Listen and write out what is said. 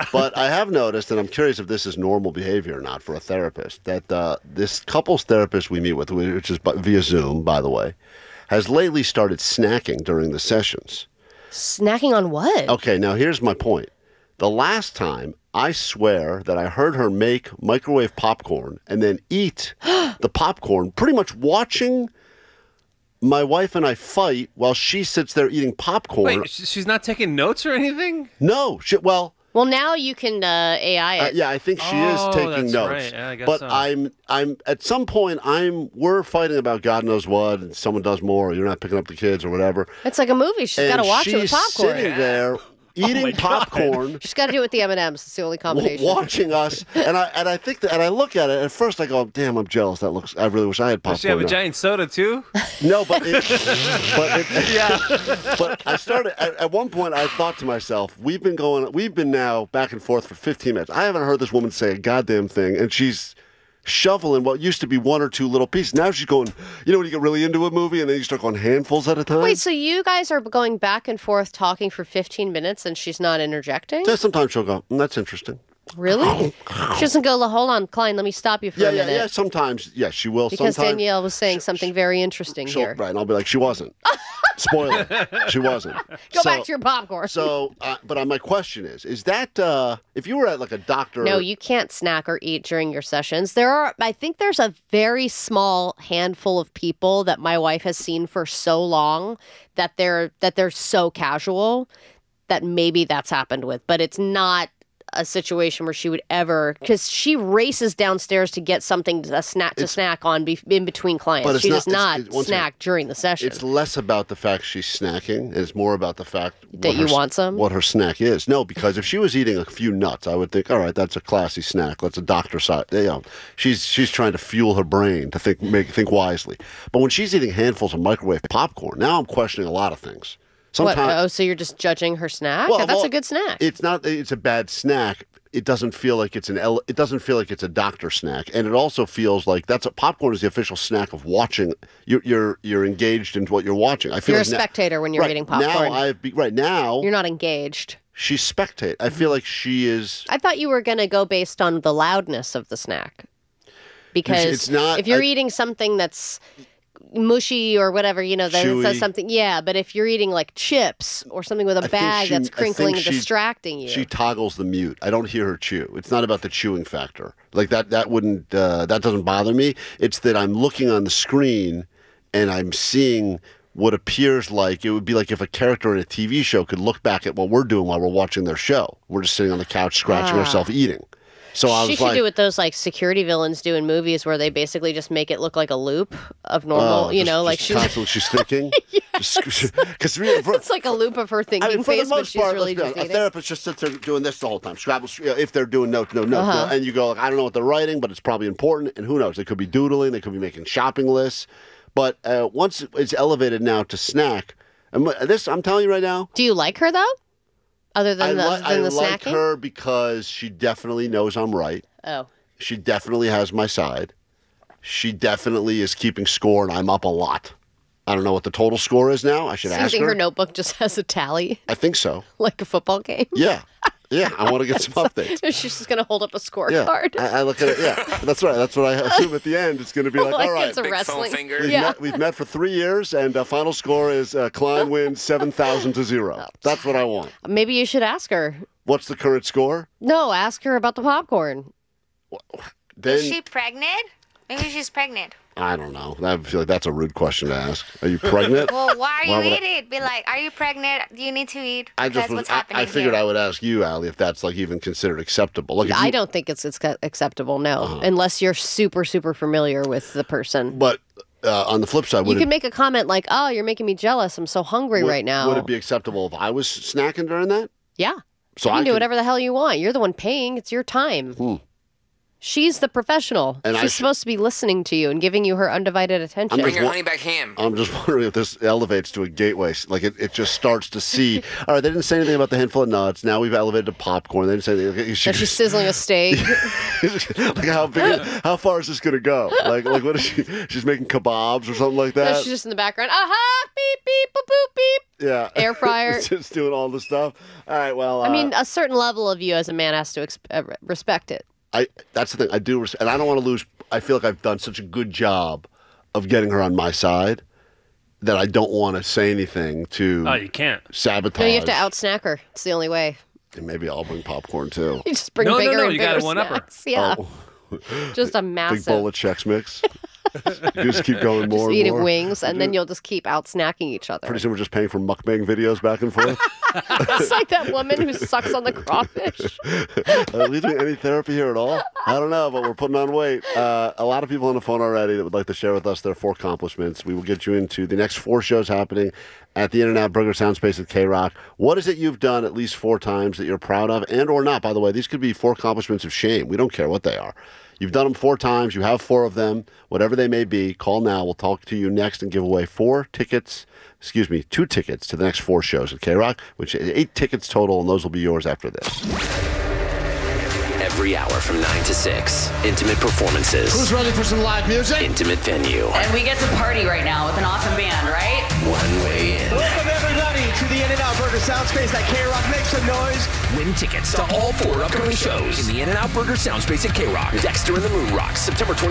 But I have noticed, and I'm curious if this is normal behavior or not for a therapist, that this couples therapist we meet with, which is via Zoom, by the way, has lately started snacking during the sessions. Snacking on what? Okay, now here's my point. The last time, I swear that I heard her make microwave popcorn and then eat the popcorn, pretty much watching my wife and I fight while she sits there eating popcorn. Wait, she's not taking notes or anything? No, Well, now you can AI it. yeah, I think she is taking that's notes. right. Yeah, I guess but so. I'm at some point we're fighting about God knows what, and someone does more, or you're not picking up the kids or whatever. It's like a movie. She's got to watch it with popcorn. She's sitting there eating popcorn. She's got to do it with the M&Ms. It's the only combination. Watching us, and I think that, and I look at it. At first, I go, "Damn, I'm jealous. That looks. I really wish I had popcorn." Does she have a now." giant soda too? No, but But I started at one point. I thought to myself, "We've been now back and forth for 15 minutes. I haven't heard this woman say a goddamn thing, and she's shoveling what used to be one or two little pieces. Now she's going. You know when you get really into a movie and then you start going handfuls at a time. Wait, so you guys are going back and forth talking for 15 minutes and she's not interjecting? So sometimes she'll go, "That's interesting." Really? She doesn't go, hold on, Klein, let me stop you for a minute. Yeah. Sometimes, she will. Because sometimes, Danielle was saying something very interesting here. Right, and I'll be like, "She wasn't." Spoiler, she wasn't. Go back to your popcorn. So, but my question is that if you were at like a doctor? No, you can't snack or eat during your sessions. I think there's a very small handful of people that my wife has seen for so long that they're so casual that maybe that's happened with, but it's not a situation where she would ever, because she races downstairs to get something to snack on in between clients. She does not snack during the session. It's less about the fact she's snacking, and it's more about the fact that you want some. What her snack is. No, because if she was eating a few nuts, I would think, all right, that's a classy snack. That's a doctor side. She's trying to fuel her brain to think wisely. But when she's eating handfuls of microwave popcorn, now I'm questioning a lot of things. Sometimes, so you're just judging her snack? That's a good snack. It's not. It's a bad snack. It doesn't feel like it's it doesn't feel like it's a doctor snack, and it also feels like popcorn is the official snack of watching. You're engaged in what you're watching. I feel you're a spectator when you're eating popcorn. Now you're not engaged. She's spectate. I feel like she is. I thought you were going to go based on the loudness of the snack, because it's not, if you're eating something that's mushy or whatever, that says something. Yeah, but if you're eating like chips or something with a bag that's crinkling and distracting you. She toggles the mute. I don't hear her chew. It's not about the chewing factor. Like that wouldn't, that doesn't bother me. It's that I'm looking on the screen and I'm seeing what appears like, it would be like if a character in a TV show could look back at what we're doing while we're watching their show. We're just sitting on the couch scratching ourselves eating. So she should do what those like security villains do in movies, where they basically just make it look like a loop of normal, she's thinking. Because it's like a loop of her thinking face, but she's really just a eating. therapist just sits there doing this the whole time. Scrabble, if they're doing no, and you go, like, I don't know what they're writing, but it's probably important, and who knows? They could be doodling, they could be making shopping lists. But once it's elevated now to snack, I'm telling you right now. Do you like her though? Other than the snacking? I like her because she definitely knows I'm right. Oh. She definitely has my side. She definitely is keeping score, and I'm up a lot. I don't know what the total score is now. I should ask her. You think her notebook just has a tally? I think so. Like a football game? Yeah. Yeah, I want to get some updates. She's just going to hold up a scorecard. Yeah, I look at it. Yeah, that's right. That's what I assume at the end. It's going to be like, all right. It's a wrestling. We've met for 3 years, and final score is Klein wins 7,000-0. That's what I want. Maybe you should ask her. What's the current score? No, ask her about the popcorn. Is she pregnant? Maybe she's pregnant. I don't know. I feel like that's a rude question to ask. Are you pregnant? Well, why are you eating? Be like, are you pregnant? Do you need to eat? That's what's happening I figured here. I would ask you, Allie, if that's like even considered acceptable. Like, I don't think it's acceptable, no. Unless you're super, super familiar with the person. But on the flip side, you can make a comment like, oh, you're making me jealous. I'm so hungry right now. Would it be acceptable if I was snacking during that? Yeah. So you can do whatever the hell you want. You're the one paying. It's your time. She's the professional. And she's supposed to be listening to you and giving you her undivided attention. Bring your honey back ham. I'm just wondering if this elevates to a gateway. Like it just starts to see. All right, they didn't say anything about the handful of nuts. Now we've elevated to popcorn. They didn't say anything. She's sizzling a steak. Like how far is this going to go? Like what is she? She's making kebabs or something like that. No, she's just in the background. Aha! Beep beep boop boop beep. Yeah. air fryer. Just doing all the stuff. All right, well. I mean, a certain level of you as a man has to respect it. That's the thing. I do, and I don't want to lose. I feel like I've done such a good job of getting her on my side that I don't want to say anything to Oh, you can't. sabotage. No, you have to outsnack her. It's the only way. And maybe I'll bring popcorn too. You just bring No, bigger and you bigger gotta one-up her. snacks. Yeah. Oh. Just a Big massive. bowl of Chex Mix. You just keep going more Just and eating more. wings, and then you'll just keep out snacking each other. Pretty soon we're just paying for mukbang videos back and forth. It's like that woman who sucks on the crawfish. Are we doing any therapy here at all? I don't know, but we're putting on weight. A lot of people on the phone already that would like to share with us their 4 accomplishments. We will get you into the next 4 shows happening at the In-N-Out Burger Soundspace at K-Rock. What is it you've done at least 4 times that you're proud of and or not? By the way, these could be 4 accomplishments of shame. We don't care what they are. You've done them 4 times. You have 4 of them, whatever they may be. Call now. We'll talk to you next and give away 2 tickets to the next 4 shows at K-Rock, which is 8 tickets total, and those will be yours after this. Every hour from 9 to 6, intimate performances. Who's ready for some live music? Intimate venue. And we get to party right now with an awesome band, right? One way in. Welcome everybody to the In-N-Out Burger Soundspace at K-Rock. Make some noise. Win tickets to all 4 upcoming shows in the In-N-Out Burger Soundspace at K-Rock. Dexter and the Moon Rocks, September 20th.